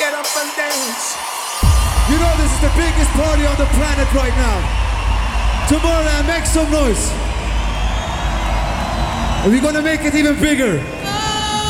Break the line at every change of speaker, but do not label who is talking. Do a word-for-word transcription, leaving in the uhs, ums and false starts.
get up and dance.
You know this is the biggest party on the planet right now. Tomorrowland, make some noise. And we're gonna make it even bigger.